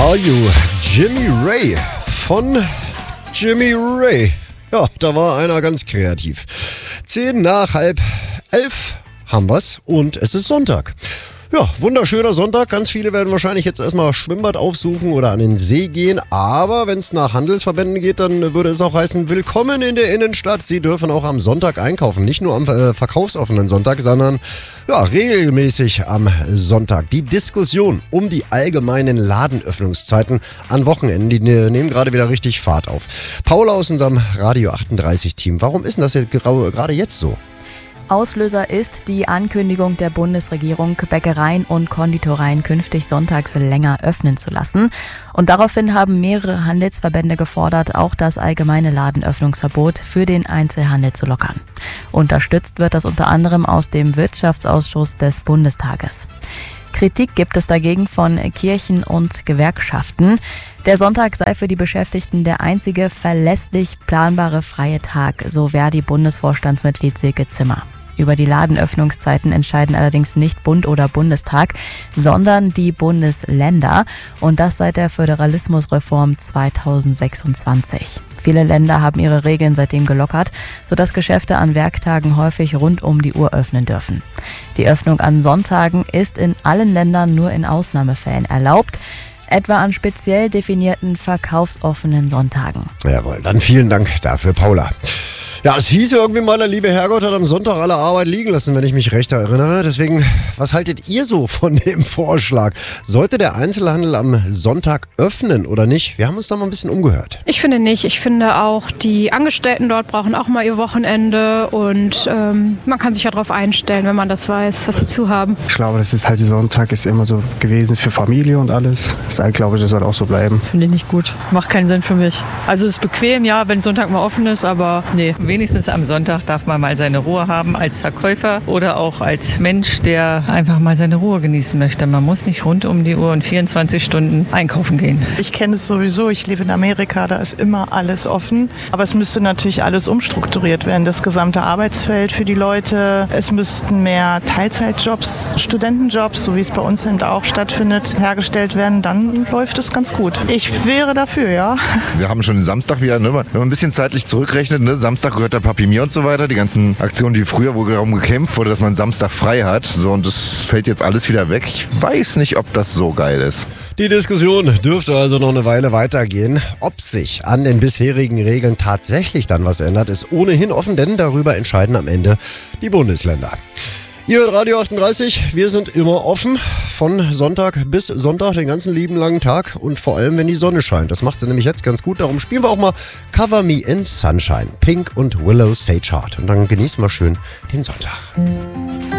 Are You? Jimmy Ray von Jimmy Ray. Ja, da war einer ganz kreativ. 11:10 haben wir's und es ist Sonntag. Ja, wunderschöner Sonntag. Ganz viele werden wahrscheinlich jetzt erstmal Schwimmbad aufsuchen oder an den See gehen. Aber wenn es nach Handelsverbänden geht, dann würde es auch heißen, willkommen in der Innenstadt. Sie dürfen auch am Sonntag einkaufen. Nicht nur am verkaufsoffenen Sonntag, sondern ja, regelmäßig am Sonntag. Die Diskussion um die allgemeinen Ladenöffnungszeiten an Wochenenden, die nehmen gerade wieder richtig Fahrt auf. Paula aus unserem Radio 38 Team, warum ist denn das jetzt gerade jetzt so? Auslöser ist die Ankündigung der Bundesregierung, Bäckereien und Konditoreien künftig sonntags länger öffnen zu lassen. Und daraufhin haben mehrere Handelsverbände gefordert, auch das allgemeine Ladenöffnungsverbot für den Einzelhandel zu lockern. Unterstützt wird das unter anderem aus dem Wirtschaftsausschuss des Bundestages. Kritik gibt es dagegen von Kirchen und Gewerkschaften. Der Sonntag sei für die Beschäftigten der einzige verlässlich planbare freie Tag, so Verdi-Bundesvorstandsmitglied Silke Zimmer. Über die Ladenöffnungszeiten entscheiden allerdings nicht Bund oder Bundestag, sondern die Bundesländer und das seit der Föderalismusreform 2026. Viele Länder haben ihre Regeln seitdem gelockert, sodass Geschäfte an Werktagen häufig rund um die Uhr öffnen dürfen. Die Öffnung an Sonntagen ist in allen Ländern nur in Ausnahmefällen erlaubt, etwa an speziell definierten verkaufsoffenen Sonntagen. Jawohl, dann vielen Dank dafür, Paula. Ja, es hieß irgendwie mal, der liebe Herrgott hat am Sonntag alle Arbeit liegen lassen, wenn ich mich recht erinnere. Deswegen, was haltet ihr so von dem Vorschlag? Sollte der Einzelhandel am Sonntag öffnen oder nicht? Wir haben uns da mal ein bisschen umgehört. Ich finde nicht. Ich finde auch, die Angestellten dort brauchen auch mal ihr Wochenende und man kann sich ja darauf einstellen, wenn man das weiß, was sie zu haben. Ich glaube, das ist halt, Sonntag ist immer so gewesen für Familie und alles. Ich glaube, das soll auch so bleiben. Finde ich nicht gut. Macht keinen Sinn für mich. Also es ist bequem, ja, wenn Sonntag mal offen ist, aber nee. Wenigstens am Sonntag darf man mal seine Ruhe haben als Verkäufer oder auch als Mensch, der einfach mal seine Ruhe genießen möchte. Man muss nicht rund um die Uhr und 24 Stunden einkaufen gehen. Ich kenne es sowieso, ich lebe in Amerika, da ist immer alles offen. Aber es müsste natürlich alles umstrukturiert werden, das gesamte Arbeitsfeld für die Leute. Es müssten mehr Teilzeitjobs, Studentenjobs, so wie es bei uns eben auch stattfindet, hergestellt werden. Dann läuft es ganz gut. Ich wäre dafür, ja. Wir haben schon den Samstag wieder, ne? Wenn man ein bisschen zeitlich zurückrechnet, ne? Samstag gehört der Papi Mir und so weiter, die ganzen Aktionen, die früher wohl darum gekämpft wurde, dass man Samstag frei hat. So, und das fällt jetzt alles wieder weg. Ich weiß nicht, ob das so geil ist. Die Diskussion dürfte also noch eine Weile weitergehen. Ob sich an den bisherigen Regeln tatsächlich dann was ändert, ist ohnehin offen, denn darüber entscheiden am Ende die Bundesländer. Ihr hört Radio 38, wir sind immer offen, von Sonntag bis Sonntag, den ganzen lieben langen Tag und vor allem, wenn die Sonne scheint. Das macht sie nämlich jetzt ganz gut, darum spielen wir auch mal Cover Me in Sunshine, Pink und Willow Sage Heart und dann genießen wir schön den Sonntag.